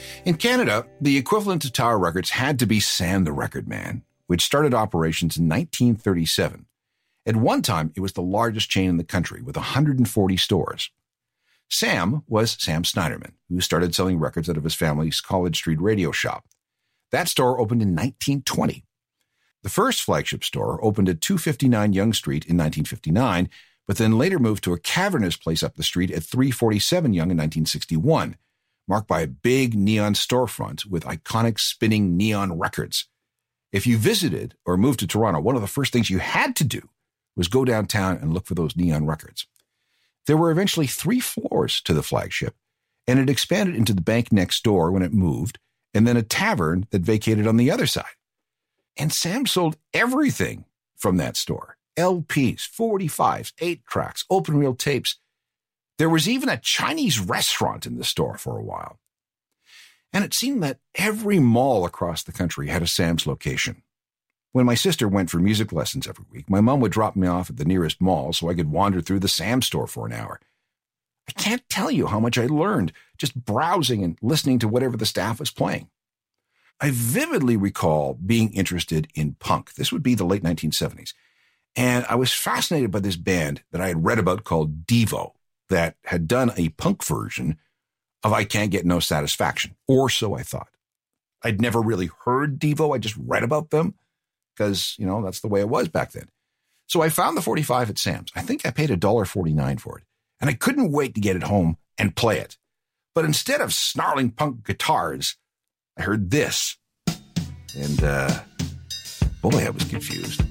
In Canada, the equivalent to Tower Records had to be Sam the Record Man, which started operations in 1937. At one time, it was the largest chain in the country with 140 stores. Sam was Sam Snyderman, who started selling records out of his family's College Street radio shop. That store opened in 1920. The first flagship store opened at 259 Yonge Street in 1959, but then later moved to a cavernous place up the street at 347 Yonge in 1961, marked by a big neon storefront with iconic spinning neon records. If you visited or moved to Toronto, one of the first things you had to do was go downtown and look for those neon records. There were eventually 3 floors to the flagship, and it expanded into the bank next door when it moved, and then a tavern that vacated on the other side. And Sam sold everything from that store. LPs, 45s, 8-tracks, open-reel tapes. There was even a Chinese restaurant in the store for a while. And it seemed that every mall across the country had a Sam's location. When my sister went for music lessons every week, my mom would drop me off at the nearest mall so I could wander through the Sam store for an hour. I can't tell you how much I learned just browsing and listening to whatever the staff was playing. I vividly recall being interested in punk. This would be the late 1970s. And I was fascinated by this band that I had read about called Devo that had done a punk version of I Can't Get No Satisfaction, or so I thought. I'd never really heard Devo. I just read about them because, that's the way it was back then. So I found the 45 at Sam's. I think I paid $1.49 for it. And I couldn't wait to get it home and play it. But instead of snarling punk guitars, I heard this. And, boy, I was confused.